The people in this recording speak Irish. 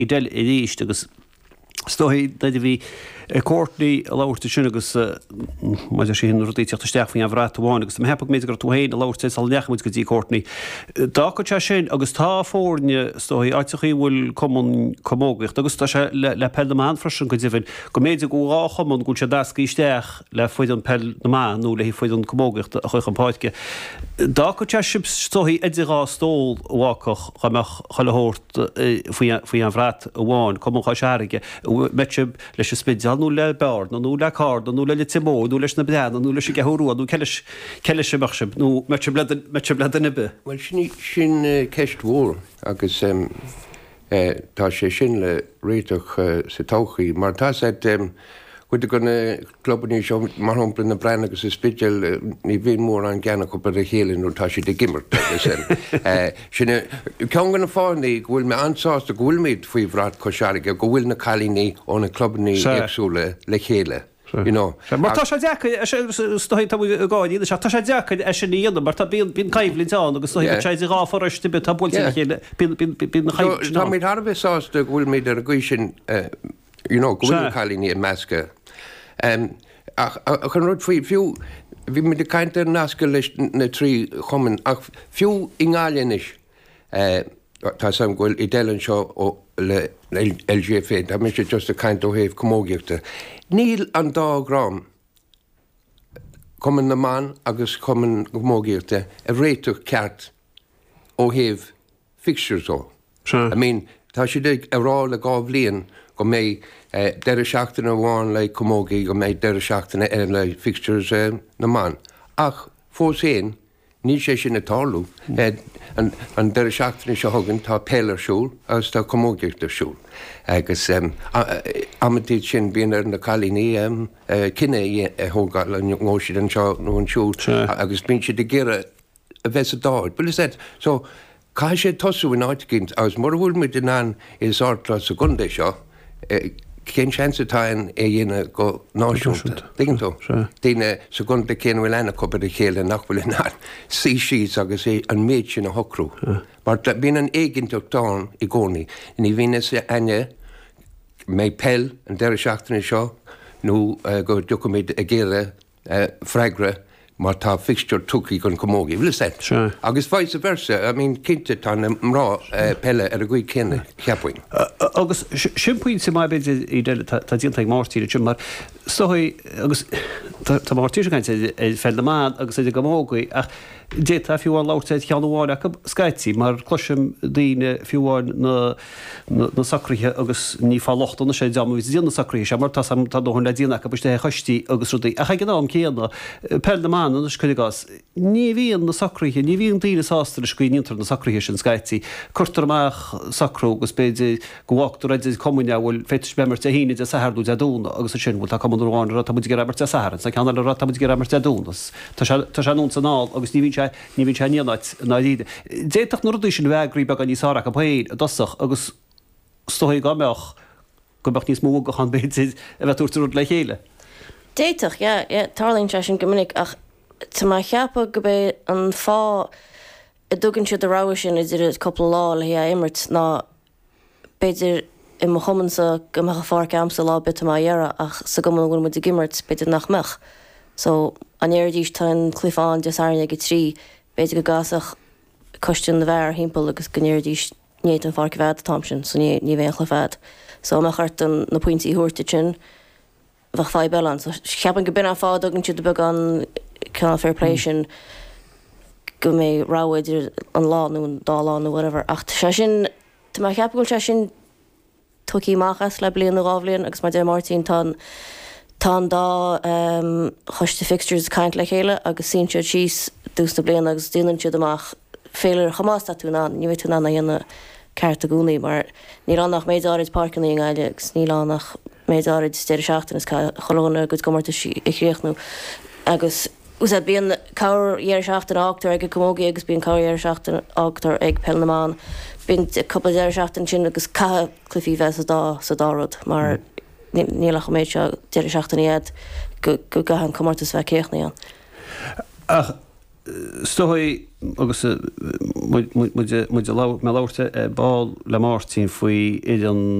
del éiste agus stohí bhí cóirtnaí a láirta sin agus maidir sin rutíteachta steach faoin bhráháin agus hepa méid gur túhéin a láirta sal leachmuid go dtí cóirtnaí. Dá go te sin agus tá fórne stohí áitichaí bhfuil commógacht agus tá se le pell na freisin go dtíhann go méidir go áchaman gúil se dascaí steach le foiid an pell na nó le hí foiid an commógacht a chuch an páidce. Dá go te sib stohí idirrá stóil bhácach chailethórt faoi an bhrát bháin cum chá seaige meitse leis spidal nú le bear, nú le card, nú le timó, nú leis na brean, nú leis geúá, nú ceile se bachseb, nú meitse bledan ibe. Well sin ceist mhór agus tá sé sin le réiteach sa tóchaí, mar tá sé chuide gona clubbaní seo mar hapla na brean agus is spidal ní bhíon mór an gceanna go a chéalainn nó tá si de gimmert agus sinna cean gona fáinnaí bhfuil me ansásta go bhfuil méid faoi bhrát coisearige go bhfuil na chalíní ó na clubbaní agsúla le chéile. Mar tá sé decha stoí gáin tá sé decha sin íana, mar tá bín caiimhlín teán agus sé rá foriste be tá bhil chéile bí na chaimh. Tá méid Harbh sásta bhfuil méid ar a gcuid sin go bhfuil na chalíní a measca. Chun rud faoi fiú bhí me de caiinte nasca leis na trí chumann ach fiú ináilínis tá sam ghfuil I déileann seo ó le LGFA, tá mé sé just a caiint ó héobh commógaíochta. Níl an 2 gram cumann na man agus cumann commógaíochta a réiteach ceart ó héobh fixtures ó. I mean, tá si a rá le 2 bbliain go mé deire seachtainna bháin le commógaí go méid deire seachtainna le fixtures na man. Ach fós éin, ní sé sin atálú an deire seachtainna se thugann tá pélarsúl agus tá commógaíochtarsúl. Agus amatíad sin bíon ar na chalíní cinenne thógáil an ngóisiad an seo nó an siúl agus bíonn siad de ggéire a bheits a dáid. But is so cai sé tosú in áiticinnt agus mar bhfuil mu den an is átra sa gundé seo cén seansatáin dhéine go náisiúnta. Dígann tú? Díine sa gundé cén bhfuil lena coppa a chéile nach bhfuil ná sí síos agus an méid sin a hocrú. Mar bíon an éiginnteachtáin I gcónaí, ní bhíine sa aine méid pell an deire seachtainna seo nó go dúchaid a ggéire freigra mar tá fixture tucaí gon commógaí, bhfuil sé. Agus vice versa, I mean, cinnte tá mrá pelle ar a gcuid cinenne cheappain. Agus simpaoin sa mai bid I déile tá díontaigh mártíide sin mar stoí agus tá mártíide gaint fel na man agus é gomógaí ach dé a fiúháin láirteid cheanháin a scaití mar chluisim daoine fiúháin na sacríthe agus ní fá lochtna sé deamh díonna sacríthe sé mar tá dóhann le díana buiste chuistí agus rudaí a gná céanna pel na man an chuideás ní bhíon na sacríthe, ní bhíon daoine sásta scuointar na sacríthe sin scaití chuirtar amach sacrú agus beidir gohhachtú réidir comúine bhfuil féidir bemart a híine a saharú a dúna agus sin bhil tá comúráin tá muid gramart a saharan, sa ceanna le tá muid gramart a dúnas. Tá sé nún saná agus ní bhín sé níanaid náide. Déach nó dúis sin bheithgrí be an níosárach a bhéad a dosach agus stoí gameach go bach níos mó go chan béid a bheitúirú le chéile. Déach, tarlíonn sé sin gomininic ach tá mai cheappa go bé an fá a dúgann siad ará sin idir a coppla lá le hí immert ná beidir I mo chomansa go meach a fáce amsa lá bit mai dhearra ach sa gomann bhfuil muid a gimmert beidir nach meach. So an éirdís tá an clufáin de sarna go trí beidir go gasach costiún na bhar himple agus gnéirdís néit an fáce bhead tamsin, so ní bhéon chlufad. So me chart an na pointí thuirta sin bheith fá belan. So cheapan go bin an fád agan siad be an Canal Fair Play sin go mé ráidir an lá nó dá lá nó whatever. Ach sé sin tá mai cheap goil sé sin tuí machchas le blion na rábblion agus mar de Martin tá dá chuiste fixtures caiint le chéile agus sin siad síos dús na blion agus duanann siad amach féidir chamásta túna, ní bhéh túna na dhéanana ceart a gúnaí mar ní annach méid áid parcannaí an gáile agus ní annach méid áid steidir seachtain is cholóna agus gomarta I chríochnú agus ús bíon cabhar dhéar seachtain áachtar ag commógaí agus bíon cabhar dhéar seachtain áachtar ag Pelnaman. Bíon coppla dhéar seachtain sin agus clufií bheith sa dárad mar nílach méid seo deidir seachtain iad go gahan commartas bheith céochnaí an. Ach stoí agus me láirte ball le máirtín faoi idir an